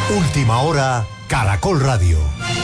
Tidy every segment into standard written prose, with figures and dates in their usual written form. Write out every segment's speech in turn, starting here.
Última hora, Caracol Radio.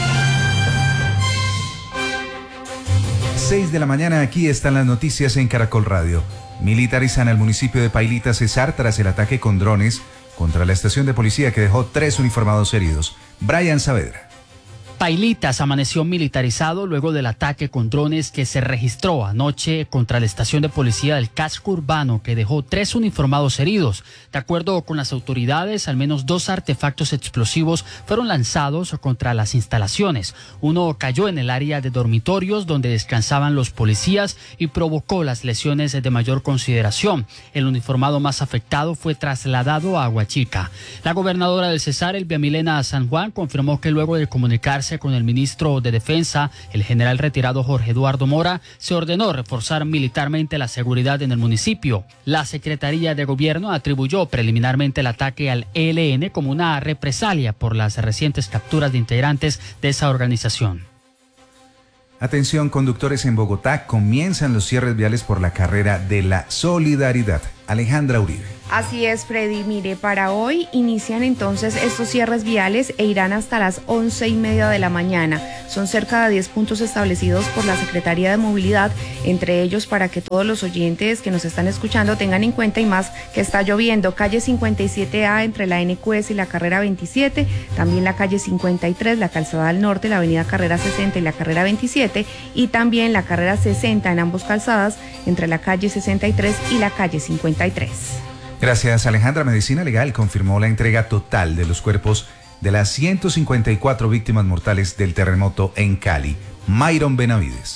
6 de la mañana, aquí están las noticias en Caracol Radio. Militarizan al municipio de Pailita, Cesar, tras el ataque con drones contra la estación de policía que dejó 3 uniformados heridos. Brian Saavedra. Pailitas amaneció militarizado luego del ataque con drones que se registró anoche contra la estación de policía del casco urbano, que dejó 3 uniformados heridos. De acuerdo con las autoridades, al menos 2 artefactos explosivos fueron lanzados contra las instalaciones. Uno cayó en el área de dormitorios donde descansaban los policías y provocó las lesiones de mayor consideración. El uniformado más afectado fue trasladado a Aguachica. La gobernadora del Cesar, Elvia Milena San Juan, confirmó que luego de comunicarse con el ministro de Defensa, el general retirado Jorge Eduardo Mora, se ordenó reforzar militarmente la seguridad en el municipio. La Secretaría de Gobierno atribuyó preliminarmente el ataque al ELN como una represalia por las recientes capturas de integrantes de esa organización. Atención, conductores en Bogotá, comienzan los cierres viales por la carrera de la Solidaridad. Alejandra Uribe. Así es, Freddy. Mire, para hoy inician entonces estos cierres viales e irán hasta las 11:30 de la mañana. Son cerca de 10 puntos establecidos por la Secretaría de Movilidad, entre ellos para que todos los oyentes que nos están escuchando tengan en cuenta, y más que está lloviendo, calle 57A entre la NQS y la carrera 27, también la calle 53, la calzada al norte, la avenida carrera 60 y la carrera 27, y también la carrera 60 en ambos calzadas entre la calle 63 y la calle 53. Gracias, Alejandra. Medicina Legal confirmó la entrega total de los cuerpos de las 154 víctimas mortales del terremoto en Cali. Mayron Benavides.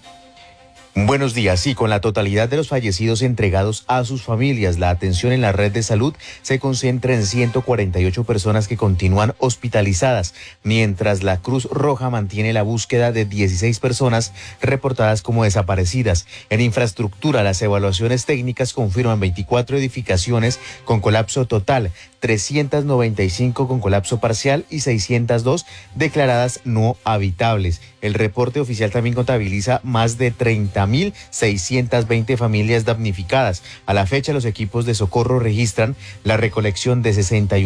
Buenos días. Sí, con la totalidad de los fallecidos entregados a sus familias, la atención en la red de salud se concentra en 148 personas que continúan hospitalizadas, mientras la Cruz Roja mantiene la búsqueda de 16 personas reportadas como desaparecidas. En infraestructura, las evaluaciones técnicas confirman 24 edificaciones con colapso total, 395 con colapso parcial y 602 declaradas no habitables. El reporte oficial también contabiliza más de 30.620 familias damnificadas. A la fecha, los equipos de socorro registran la recolección de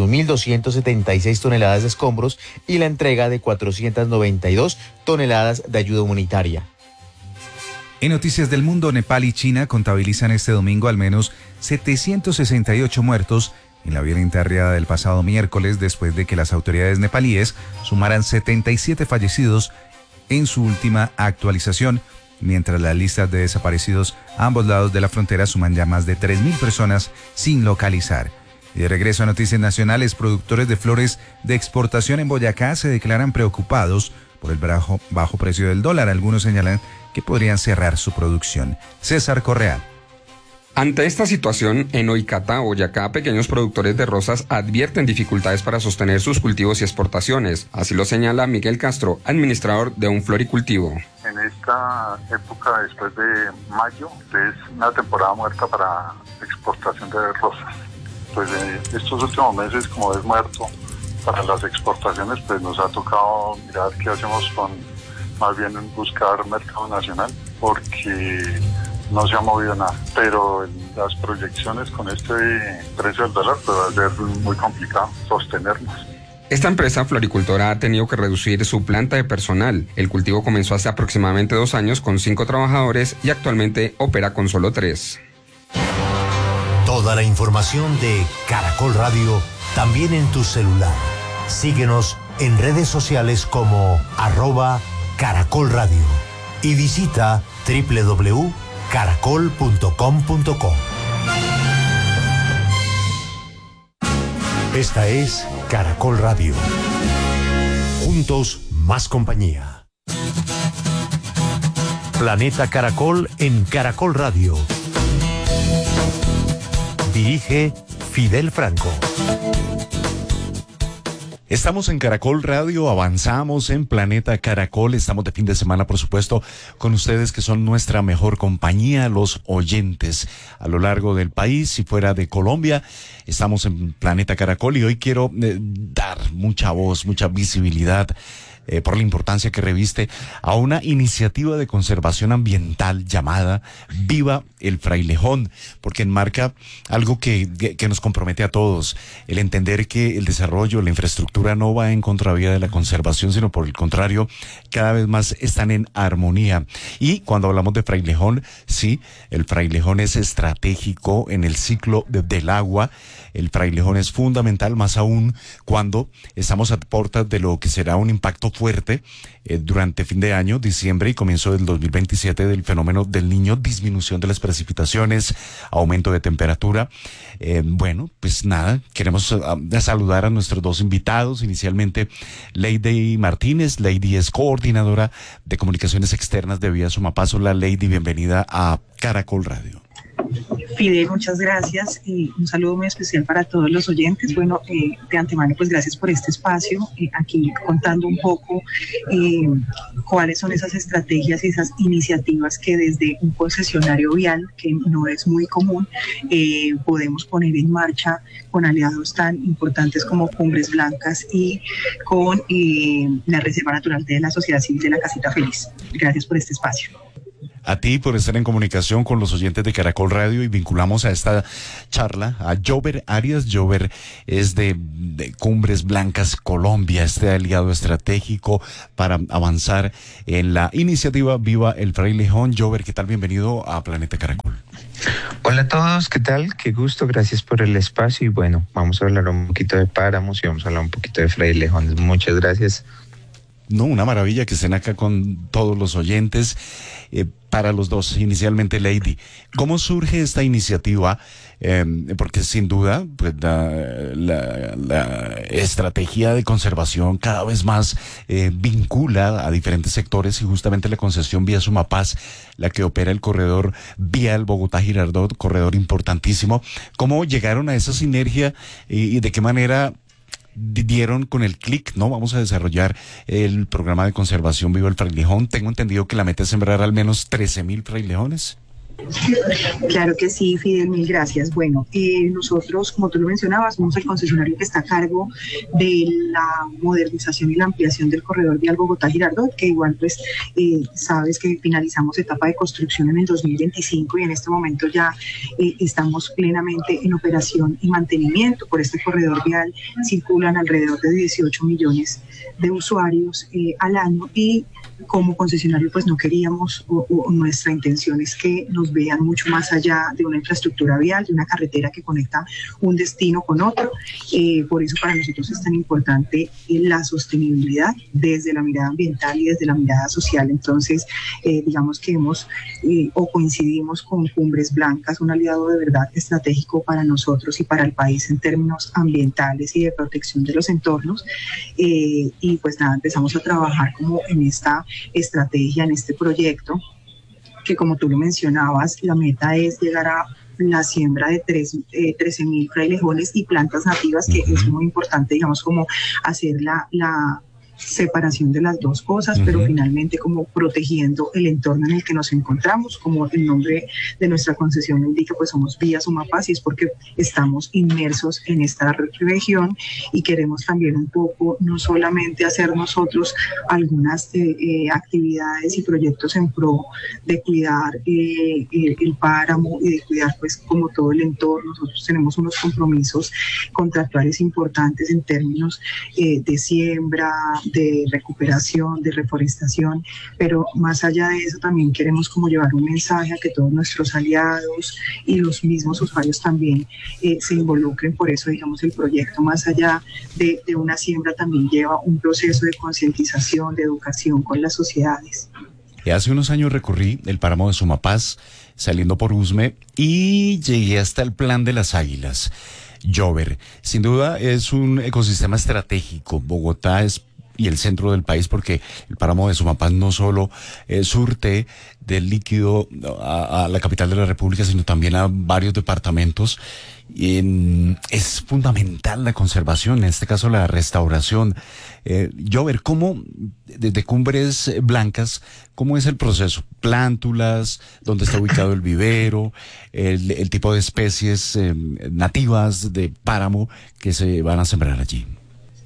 61.276 toneladas de escombros y la entrega de 492 toneladas de ayuda humanitaria. En noticias del mundo, Nepal y China contabilizan este domingo al menos 768 muertos en la violenta riada del pasado miércoles, después de que las autoridades nepalíes sumaran 77 fallecidos en su última actualización, mientras las listas de desaparecidos a ambos lados de la frontera suman ya más de 3.000 personas sin localizar. Y de regreso a noticias nacionales, productores de flores de exportación en Boyacá se declaran preocupados por el bajo precio del dólar. Algunos señalan que podrían cerrar su producción. César Correal. Ante esta situación, en Oicatá, Boyacá, pequeños productores de rosas advierten dificultades para sostener sus cultivos y exportaciones. Así lo señala Miguel Castro, administrador de un floricultivo. En esta época, después de mayo, es una temporada muerta para exportación de rosas. Pues estos últimos meses, como es muerto para las exportaciones, pues nos ha tocado mirar qué hacemos más bien buscar mercado nacional, porque no se ha movido nada, pero las proyecciones con este precio del dólar pues va a ser muy complicado sostenernos. Esta empresa floricultora ha tenido que reducir su planta de personal. El cultivo comenzó hace aproximadamente 2 años con 5 trabajadores y actualmente opera con solo 3. Toda la información de Caracol Radio también en tu celular. Síguenos en redes sociales como @Caracol Radio y visita www.caracol.com.co. Esta es Caracol Radio. Juntos, más compañía. Planeta Caracol en Caracol Radio. Dirige Fidel Franco. Estamos en Caracol Radio, avanzamos en Planeta Caracol, estamos de fin de semana, por supuesto, con ustedes que son nuestra mejor compañía, los oyentes a lo largo del país y fuera de Colombia. Estamos en Planeta Caracol y hoy quiero dar mucha voz, mucha visibilidad por la importancia que reviste a una iniciativa de conservación ambiental llamada Viva el Frailejón, porque enmarca algo que nos compromete a todos, el entender que el desarrollo, la infraestructura no va en contravía de la conservación, sino por el contrario, cada vez más están en armonía. Y cuando hablamos de Frailejón, sí, el Frailejón es estratégico en el ciclo del agua. El Frailejón es fundamental, más aún cuando estamos a puertas de lo que será un impacto fuerte durante fin de año, diciembre y comienzo del 2027 del fenómeno del Niño, disminución de las precipitaciones, aumento de temperatura. Bueno, pues nada, queremos saludar a nuestros dos invitados. Inicialmente, Lady Martínez. Lady es coordinadora de comunicaciones externas de Vía Sumapaz. Hola, Lady, bienvenida a Caracol Radio. Fidel, muchas gracias. Un saludo muy especial para todos los oyentes. Bueno, de antemano, pues gracias por este espacio. Aquí contando un poco cuáles son esas estrategias y esas iniciativas que desde un concesionario vial, que no es muy común, podemos poner en marcha con aliados tan importantes como Cumbres Blancas y con la Reserva Natural de la Sociedad Civil de la Casita Feliz. Gracias por este espacio. A ti por estar en comunicación con los oyentes de Caracol Radio, y vinculamos a esta charla a Jover Arias. Jover es de Cumbres Blancas Colombia, este aliado estratégico para avanzar en la iniciativa Viva el Frailejón. Jover, ¿qué tal? Bienvenido a Planeta Caracol. Hola a todos, ¿qué tal? Qué gusto, gracias por el espacio y bueno, vamos a hablar un poquito de páramos y vamos a hablar un poquito de Frailejones. Muchas gracias. No, una maravilla que estén acá con todos los oyentes. Para los dos, inicialmente, Lady, ¿cómo surge esta iniciativa? Porque sin duda, pues, la estrategia de conservación cada vez más vincula a diferentes sectores, y justamente la concesión Vía Sumapaz, la que opera el corredor vial Bogotá-Girardot, corredor importantísimo. ¿Cómo llegaron a esa sinergia y de qué manera dieron con el clic? No, vamos a desarrollar el programa de conservación Viva el Frailejón. Tengo entendido que la meta es sembrar al menos 13,000 frailejones. Claro que sí, Fidel, mil gracias. Bueno, nosotros, como tú lo mencionabas, somos el concesionario que está a cargo de la modernización y la ampliación del corredor vial Bogotá-Girardot, que igual pues sabes que finalizamos etapa de construcción en el 2025 y en este momento ya estamos plenamente en operación y mantenimiento. Por este corredor vial circulan alrededor de 18 millones de usuarios al año, y como concesionario pues no queríamos, o nuestra intención es que nos vean mucho más allá de una infraestructura vial, de una carretera que conecta un destino con otro. Por eso para nosotros es tan importante la sostenibilidad desde la mirada ambiental y desde la mirada social. Entonces digamos que hemos o coincidimos con Cumbres Blancas, un aliado de verdad estratégico para nosotros y para el país en términos ambientales y de protección de los entornos, y pues nada, empezamos a trabajar como en esta estrategia, en este proyecto, que como tú lo mencionabas, la meta es llegar a la siembra de 13,000 frailejones y plantas nativas, que es muy importante, digamos, como hacer la separación de las dos cosas, pero finalmente como protegiendo el entorno en el que nos encontramos. Como el nombre de nuestra concesión lo indica, pues somos Vía Sumapaz, y es porque estamos inmersos en esta región y queremos también un poco, no solamente hacer nosotros algunas actividades y proyectos en pro de cuidar el páramo y de cuidar pues como todo el entorno. Nosotros tenemos unos compromisos contractuales importantes en términos de siembra, de recuperación, de reforestación, pero más allá de eso también queremos como llevar un mensaje a que todos nuestros aliados y los mismos usuarios también se involucren. Por eso, digamos, el proyecto, más allá de una siembra, también lleva un proceso de concientización, de educación con las sociedades. Hace unos años recorrí el páramo de Sumapaz saliendo por Usme y llegué hasta el Plan de las Águilas. Jover, sin duda es un ecosistema estratégico. Bogotá y el centro del país, porque el páramo de Sumapaz no solo surte del líquido a la capital de la República, sino también a varios departamentos. Es fundamental la conservación, en este caso la restauración. Jover, ¿cómo, desde Cumbres Blancas, cómo es el proceso? Plántulas, dónde está ubicado el vivero, el tipo de especies nativas de páramo que se van a sembrar allí.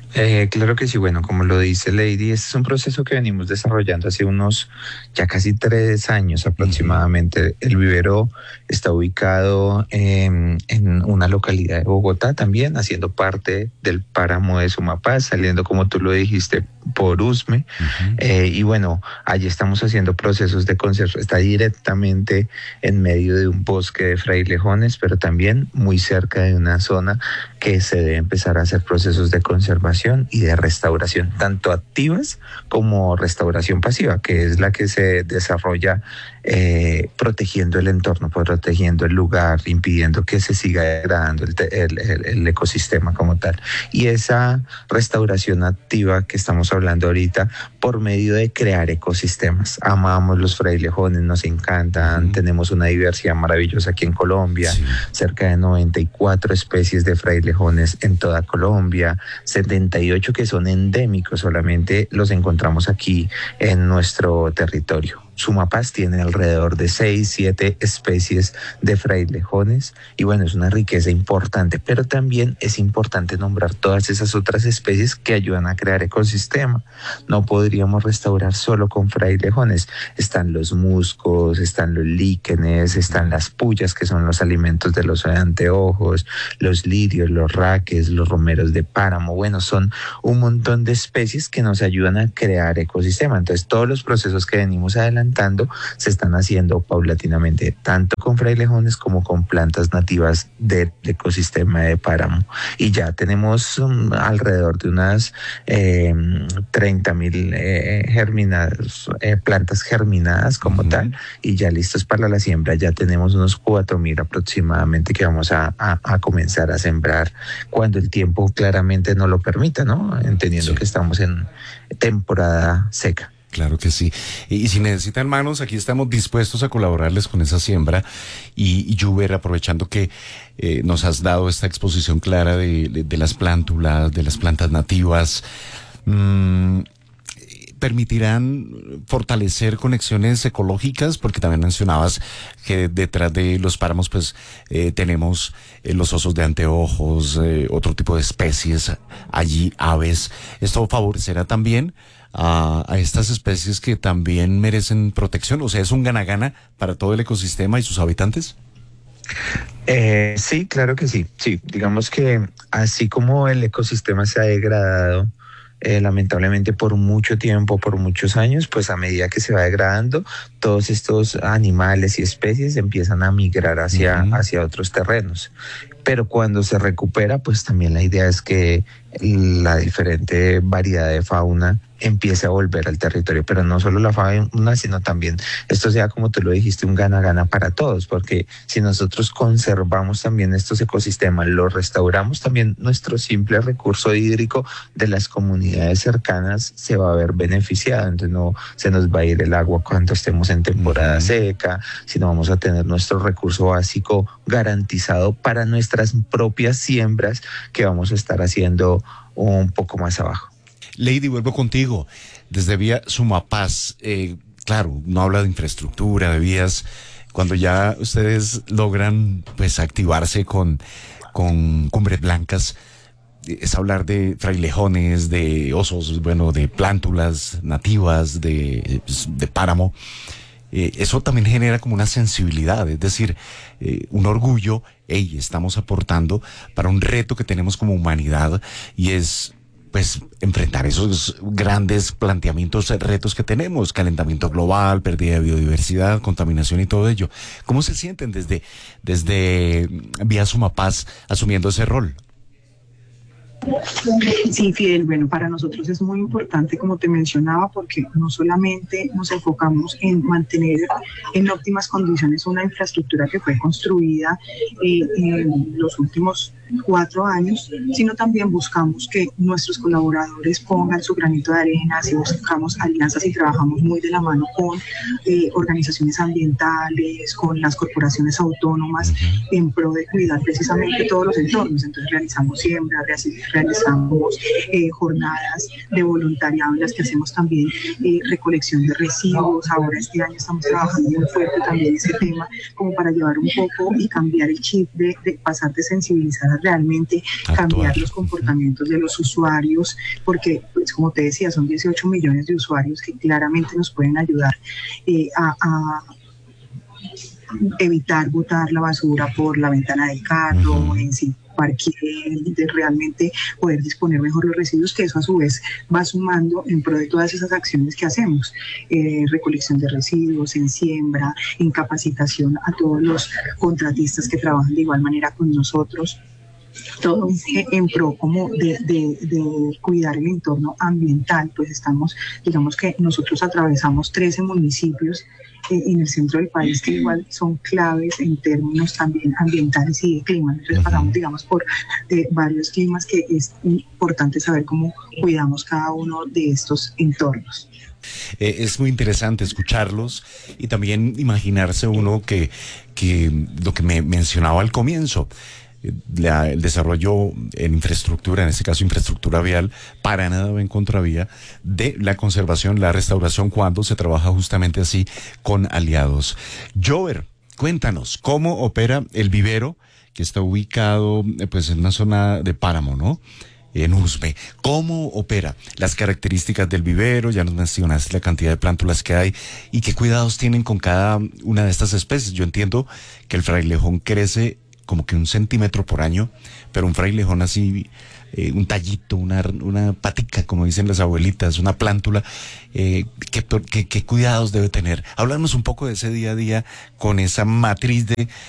Claro que sí, bueno, como lo dice Lady, este es un proceso que venimos desarrollando hace unos ya casi 3 años aproximadamente. El vivero está ubicado en una localidad de Bogotá también, haciendo parte del páramo de Sumapaz, saliendo, como tú lo dijiste, por Usme. Y bueno, allí estamos haciendo procesos de conservación. Está directamente en medio de un bosque de frailejones, pero también muy cerca de una zona que se debe empezar a hacer procesos de conservación y de restauración, tanto activas como restauración pasiva, que es la que se desarrolla protegiendo el entorno, protegiendo el lugar, impidiendo que se siga degradando el ecosistema como tal. Y esa restauración activa que estamos hablando ahorita, por medio de crear ecosistemas. Amamos los frailejones, nos encantan, tenemos una diversidad maravillosa aquí en Colombia, cerca de 94 especies de frailejones en toda Colombia, 78 que son endémicos, solamente los encontramos aquí en nuestro territorio. Sumapaz tiene alrededor de 6-7 especies de frailejones y bueno, es una riqueza importante, pero también es importante nombrar todas esas otras especies que ayudan a crear ecosistema. No podríamos restaurar solo con frailejones. Están los muscos, están los líquenes, están las puyas, que son los alimentos de los anteojos, los lirios, los raques, los romeros de páramo. Bueno, son un montón de especies que nos ayudan a crear ecosistema. Entonces, todos los procesos que venimos adelantando se están haciendo paulatinamente, tanto con frailejones como con plantas nativas del ecosistema de páramo. Y ya tenemos alrededor de unas 30.000 plantas germinadas como tal, y ya listos para la siembra. Ya tenemos unos 4.000 aproximadamente que vamos a comenzar a sembrar cuando el tiempo claramente no lo permita, ¿no? Entendiendo que estamos en temporada seca. Claro que sí. Y si necesitan manos, aquí estamos dispuestos a colaborarles con esa siembra. Y Juber, aprovechando que nos has dado esta exposición clara de las plántulas, de las plantas nativas, ¿permitirán fortalecer conexiones ecológicas? Porque también mencionabas que detrás de los páramos pues tenemos los osos de anteojos, otro tipo de especies, allí aves. ¿Esto favorecerá también a estas especies que también merecen protección? O sea, ¿es un gana-gana para todo el ecosistema y sus habitantes? Sí, claro que sí. Sí, digamos que así como el ecosistema se ha degradado lamentablemente por mucho tiempo, por muchos años, pues a medida que se va degradando, todos estos animales y especies empiezan a migrar hacia otros terrenos. Pero cuando se recupera, pues también la idea es que la diferente variedad de fauna empiece a volver al territorio, pero no solo la fauna, sino también esto sea, como tú lo dijiste, un gana-gana para todos, porque si nosotros conservamos también estos ecosistemas, los restauramos, también nuestro simple recurso hídrico de las comunidades cercanas se va a ver beneficiado. Entonces no se nos va a ir el agua cuando estemos en temporada seca, sino vamos a tener nuestro recurso básico garantizado para nuestras propias siembras que vamos a estar haciendo un poco más abajo. Lady, vuelvo contigo. Desde Vía Sumapaz, claro, no habla de infraestructura, de vías. Cuando ya ustedes logran pues activarse con Cumbres Blancas, es hablar de frailejones, de osos, bueno, de plántulas nativas, de páramo. Eso también genera como una sensibilidad, es decir, un orgullo. Estamos aportando para un reto que tenemos como humanidad, y es pues enfrentar esos grandes planteamientos, retos que tenemos: calentamiento global, pérdida de biodiversidad, contaminación y todo ello. ¿Cómo se sienten desde Vía Sumapaz asumiendo ese rol? Sí, Fidel, bueno, para nosotros es muy importante, como te mencionaba, porque no solamente nos enfocamos en mantener en óptimas condiciones una infraestructura que fue construida en los últimos 4 años, sino también buscamos que nuestros colaboradores pongan su granito de arena, si buscamos alianzas y trabajamos muy de la mano con organizaciones ambientales, con las corporaciones autónomas, en pro de cuidar precisamente todos los entornos. Entonces realizamos siembra, realizamos jornadas de voluntariado en las que hacemos también recolección de residuos. Ahora este año estamos trabajando muy fuerte también ese tema, como para llevar un poco y cambiar el chip de pasar de sensibilizar a realmente cambiar los comportamientos de los usuarios, porque pues como te decía, son 18 millones de usuarios que claramente nos pueden ayudar a evitar botar la basura por la ventana del carro, en sí parquear, de realmente poder disponer mejor los residuos, que eso a su vez va sumando en pro de todas esas acciones que hacemos, recolección de residuos, en siembra, en capacitación a todos los contratistas que trabajan de igual manera con nosotros. Todo en pro como de cuidar el entorno ambiental. Pues estamos, digamos que nosotros atravesamos 13 municipios en el centro del país que igual son claves en términos también ambientales y de clima. Entonces pasamos, digamos, por varios climas que es importante saber cómo cuidamos cada uno de estos entornos. Es muy interesante escucharlos y también imaginarse uno que lo que me mencionaba al comienzo, el desarrollo en infraestructura, en este caso infraestructura vial, para nada va en contravía de la conservación, la restauración, cuando se trabaja justamente así con aliados. Jover, cuéntanos, ¿cómo opera el vivero que está ubicado pues en una zona de páramo, ¿no? En Usme? ¿Cómo opera? Las características del vivero, ya nos mencionaste la cantidad de plántulas que hay y qué cuidados tienen con cada una de estas especies. Yo entiendo que el frailejón crece como que 1 centímetro por año, pero un frailejón así, un tallito, una patica, como dicen las abuelitas, una plántula, ¿qué cuidados debe tener? Háblanos un poco de ese día a día con esa matriz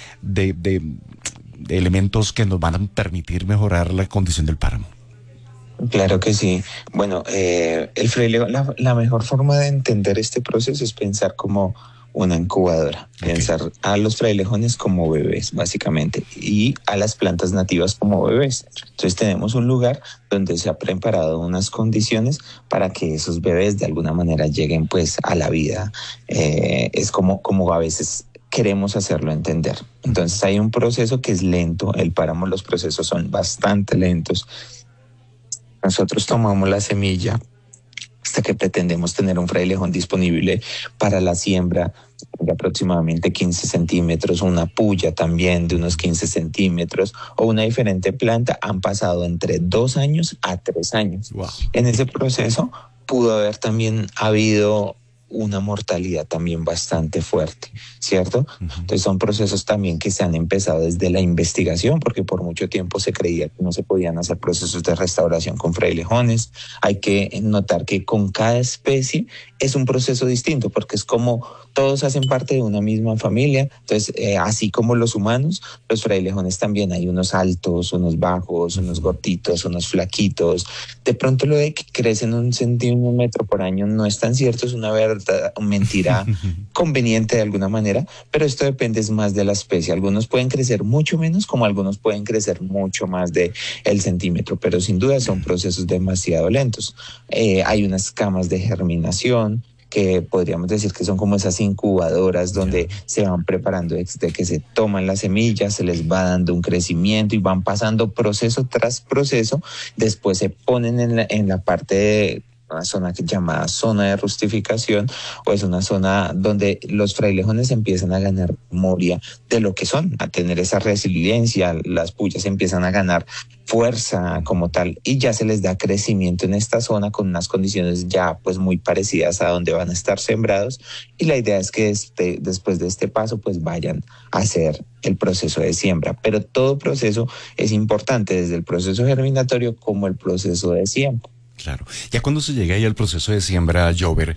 de elementos que nos van a permitir mejorar la condición del páramo. Claro que sí. Bueno, el frailejón, la mejor forma de entender este proceso es pensar como una incubadora, pensar a los frailejones como bebés, básicamente, y a las plantas nativas como bebés. Entonces tenemos un lugar donde se ha preparado unas condiciones para que esos bebés de alguna manera lleguen pues a la vida. Es como a veces queremos hacerlo entender. Entonces hay un proceso que es lento. El páramo, los procesos son bastante lentos. Nosotros tomamos la semilla hasta que pretendemos tener un frailejón disponible para la siembra de aproximadamente 15 centímetros, una puya también de unos 15 centímetros o una diferente planta, han pasado entre 2 años a 3 años. Wow. En ese proceso pudo haber también habido una mortalidad también bastante fuerte, ¿cierto? Entonces son procesos también que se han empezado desde la investigación, porque por mucho tiempo se creía que no se podían hacer procesos de restauración con frailejones. Hay que notar que con cada especie es un proceso distinto, porque es como todos hacen parte de una misma familia. Entonces, así como los humanos, los frailejones también hay unos altos, unos bajos, unos gorditos, unos flaquitos. De pronto lo de que crecen 1 centímetro por año no es tan cierto, es una mentira conveniente de alguna manera, pero esto depende más de la especie. Algunos pueden crecer mucho menos, como algunos pueden crecer mucho más de el centímetro, pero sin duda son procesos demasiado lentos. Hay unas camas de germinación que podríamos decir que son como esas incubadoras donde se van preparando desde que se toman las semillas, se les va dando un crecimiento y van pasando proceso tras proceso. Después se ponen en la parte de una zona llamada zona de rustificación, o es una zona donde los frailejones empiezan a ganar memoria de lo que son, a tener esa resiliencia, las puyas empiezan a ganar fuerza como tal y ya se les da crecimiento en esta zona con unas condiciones ya pues muy parecidas a donde van a estar sembrados, y la idea es que después de este paso pues vayan a hacer el proceso de siembra. Pero todo proceso es importante, desde el proceso germinatorio como el proceso de siembra. Claro. Ya cuando se llega ahí al proceso de siembra, Jover,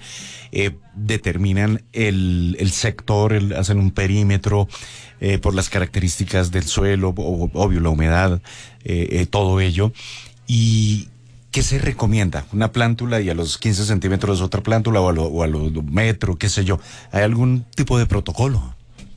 determinan el sector, hacen un perímetro por las características del suelo, obvio, la humedad, todo ello. ¿Y qué se recomienda? ¿Una plántula y a los 15 centímetros otra plántula o a los metro, qué sé yo? ¿Hay algún tipo de protocolo?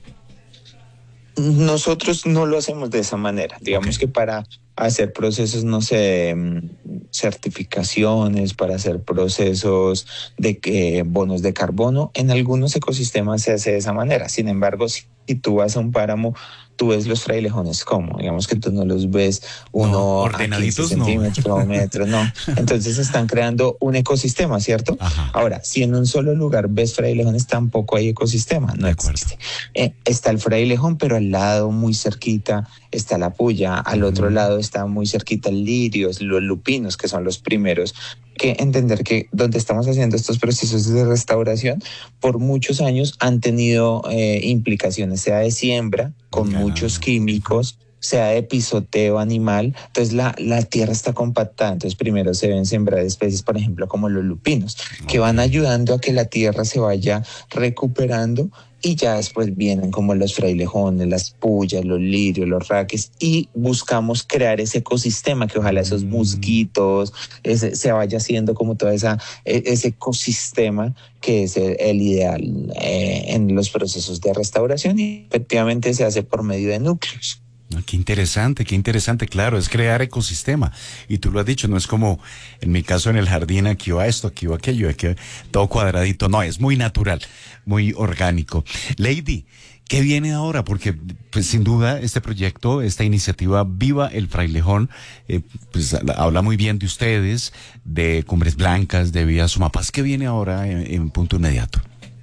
Nosotros no lo hacemos de esa manera. Digamos que para hacer procesos, no sé, certificaciones, para hacer procesos de bonos de carbono, en algunos ecosistemas se hace de esa manera. Sin embargo, si tú vas a un páramo tú ves los frailejones como, digamos que tú no los ves uno ordenaditos, a 15 centímetros o metros, no. Entonces están creando un ecosistema, ¿cierto? Ajá. Ahora, si en un solo lugar ves frailejones, tampoco hay ecosistema, no existe. Está el frailejón, pero al lado, muy cerquita, está la puya, al otro lado está muy cerquita el lirio, los lupinos, que son los primeros. Que entender que donde estamos haciendo estos procesos de restauración, por muchos años han tenido implicaciones, sea de siembra, con muchos químicos, sea de pisoteo animal. Entonces la tierra está compactada, entonces primero se deben sembrar especies, por ejemplo, como los lupinos, que van ayudando a que la tierra se vaya recuperando, y ya después vienen como los frailejones, las puyas, los lirios, los raques, y buscamos crear ese ecosistema, que ojalá esos musquitos, se vaya haciendo como todo ese ecosistema que es el ideal en los procesos de restauración, y efectivamente se hace por medio de núcleos. Qué interesante, claro, es crear ecosistema. Y tú lo has dicho, no es como en mi caso en el jardín, aquí va esto, aquí va aquello, aquí va todo cuadradito, no, es muy natural, muy orgánico. Lady, ¿qué viene ahora? Porque pues sin duda este proyecto, esta iniciativa Viva el Frailejón, pues habla muy bien de ustedes, de Cumbres Blancas, de Vía Sumapaz. ¿Qué viene ahora en punto inmediato?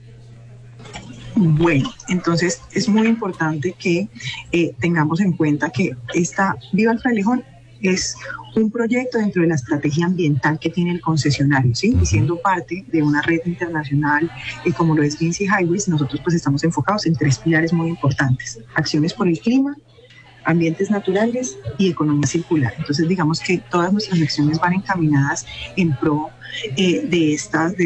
Bueno, entonces es muy importante que tengamos en cuenta que esta Viva el Frailejón es un proyecto dentro de la estrategia ambiental que tiene el concesionario, ¿sí? Y siendo parte de una red internacional como lo es Vinci Highways, nosotros pues estamos enfocados en 3 pilares muy importantes: acciones por el clima, ambientes naturales y economía circular. Entonces digamos que todas nuestras acciones van encaminadas en pro de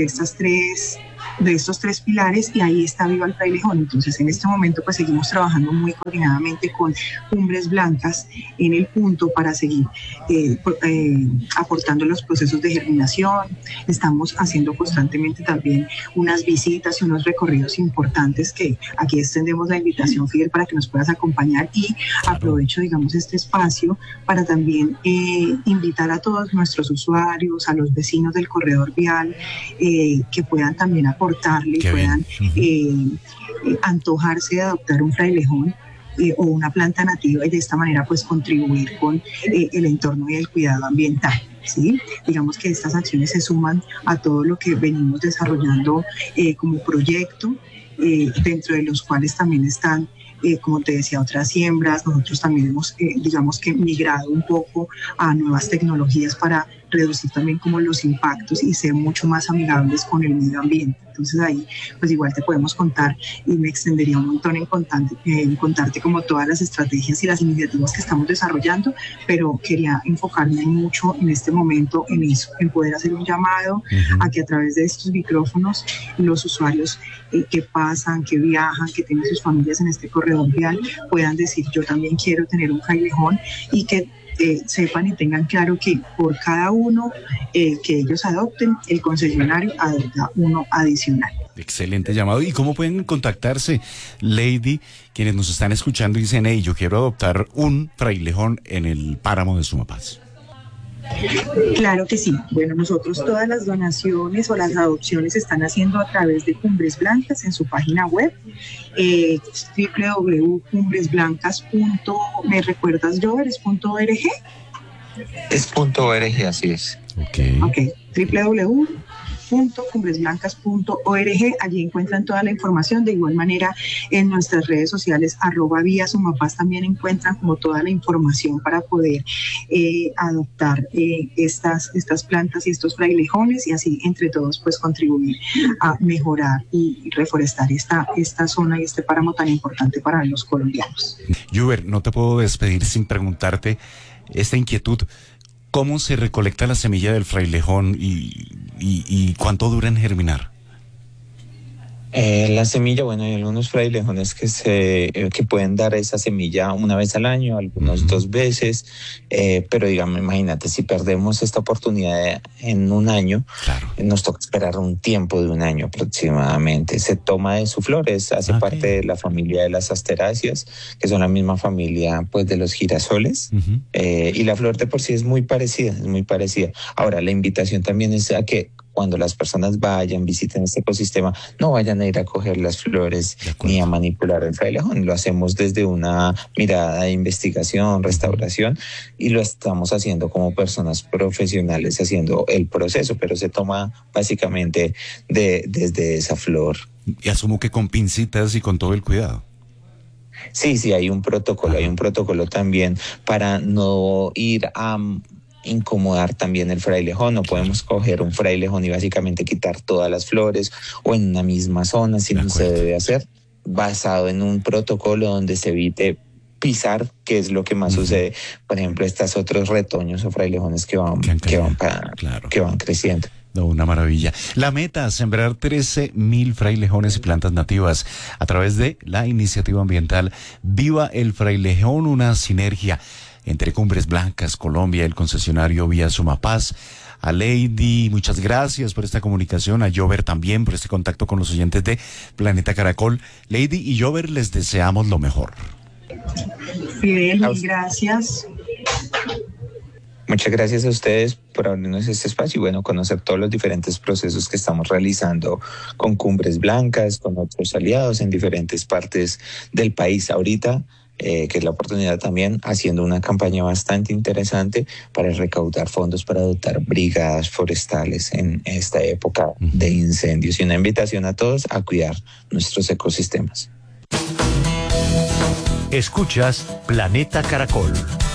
estos tres pilares, y ahí está Viva el Frailejón. Entonces en este momento pues seguimos trabajando muy coordinadamente con Cumbres Blancas en el punto para seguir aportando los procesos de germinación. Estamos haciendo constantemente también unas visitas y unos recorridos importantes, que aquí extendemos la invitación, Fidel, para que nos puedas acompañar, y aprovecho digamos este espacio para también invitar a todos nuestros usuarios, a los vecinos del corredor vial, que puedan también aportarle, puedan antojarse de adoptar un frailejón o una planta nativa, y de esta manera pues contribuir con el entorno y el cuidado ambiental, ¿sí? Digamos que estas acciones se suman a todo lo que venimos desarrollando como proyecto, dentro de los cuales también están, como te decía, otras siembras. Nosotros también hemos, digamos que migrado un poco a nuevas tecnologías para reducir también como los impactos y ser mucho más amigables con el medio ambiente. Entonces ahí pues igual te podemos contar, y me extendería un montón en contarte como todas las estrategias y las iniciativas que estamos desarrollando, pero quería enfocarme mucho en este momento en eso, en poder hacer un llamado a que a través de estos micrófonos los usuarios que pasan, que viajan, que tienen sus familias en este corredor vial, puedan decir: yo también quiero tener un frailejón, y que sepan y tengan claro que por cada uno que ellos adopten, el concesionario adopta uno adicional. Excelente llamado. ¿Y cómo pueden contactarse, Lady, quienes nos están escuchando y dicen: hey, yo quiero adoptar un frailejón en el páramo de Sumapaz? Claro que sí. Bueno, nosotros todas las donaciones o las adopciones se están haciendo a través de Cumbres Blancas en su página web, www.cumbresblancas.me recuerdas, Jover, ¿es .org? Es .org, así es. Ok, www.cumbresblancas.org. Allí encuentran toda la información. De igual manera, en nuestras redes sociales @Vía Sumapaz también encuentran como toda la información para poder adoptar estas plantas y estos frailejones, y así entre todos pues contribuir a mejorar y reforestar esta zona y este páramo tan importante para los colombianos. Juber, no te puedo despedir sin preguntarte esta inquietud: ¿cómo se recolecta la semilla del frailejón y cuánto dura en germinar? La semilla, bueno, hay algunos frailejones que pueden dar esa semilla una vez al año, algunos 2 veces, pero digamos, imagínate, si perdemos esta oportunidad en un año, claro, nos toca esperar un tiempo de un año aproximadamente. Se toma de su flores, hace parte de la familia de las asteráceas, que son la misma familia pues de los girasoles, y la flor de por sí es muy parecida. Ahora, la invitación también es a que cuando las personas vayan, visiten este ecosistema, no vayan a ir a coger las flores ni a manipular el frailejón. Lo hacemos desde una mirada de investigación, restauración, y lo estamos haciendo como personas profesionales haciendo el proceso, pero se toma básicamente desde esa flor. Y asumo que con pincitas y con todo el cuidado. Sí, hay un protocolo también para no ir a incomodar también el frailejón. No podemos coger un frailejón y básicamente quitar todas las flores o en una misma zona, si no se debe hacer, basado en un protocolo donde se evite pisar, que es lo que más sucede. Por ejemplo, estos otros retoños o frailejones que van creciendo. No, una maravilla. La meta, sembrar 13.000 frailejones y plantas nativas a través de la iniciativa ambiental Viva el Frailejón, una sinergia entre Cumbres Blancas, Colombia, el concesionario Vía Sumapaz. A Lady, muchas gracias por esta comunicación, a Jover también por este contacto con los oyentes de Planeta Caracol. Lady y Jover, les deseamos lo mejor. Fidel, gracias. Muchas gracias a ustedes por abrirnos este espacio y bueno, conocer todos los diferentes procesos que estamos realizando con Cumbres Blancas, con otros aliados en diferentes partes del país ahorita, que es la oportunidad también haciendo una campaña bastante interesante para recaudar fondos para dotar brigadas forestales en esta época de incendios y una invitación a todos a cuidar nuestros ecosistemas. Escuchas Planeta Caracol.